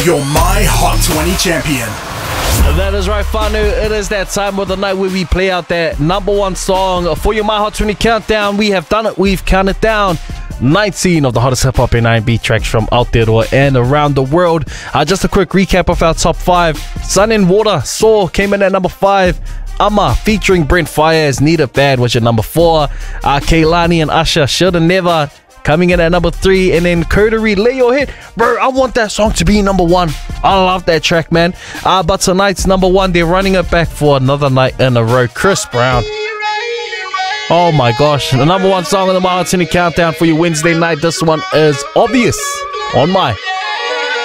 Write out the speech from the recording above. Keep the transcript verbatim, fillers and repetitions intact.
Your My Hot twenty champion. That is right, Whānau. It is that time of the night where we play out that number one song for your My Hot twenty countdown. We have done it. We've counted down nineteen of the hottest hip-hop and R and B tracks from Aotearoa and around the world. Uh, just a quick recap of our top five. Sun and Water, Saw came in at number five. Ama featuring Brent Faiyaz, Need It Bad was your number four. Uh, Kehlani and Usher, Shoulda Never, coming in at number three. And then Coterie, Lay Your Head. Bro, I want that song to be number one. I love that track, man. Uh, but tonight's number one, they're running it back for another night in a row. Chris Brown. Oh my gosh. The number one song on the My Hot twenty countdown for your Wednesday night. This one is Obvious on My